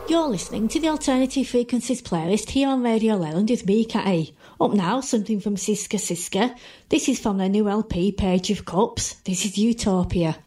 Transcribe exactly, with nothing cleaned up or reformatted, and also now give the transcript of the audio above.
You're listening to the Alternative Frequencies playlist here on Radio Leyland with me, Catty. Up now, something from Siska Siska. This is from their new L P, Page of Cups. This is Utopia.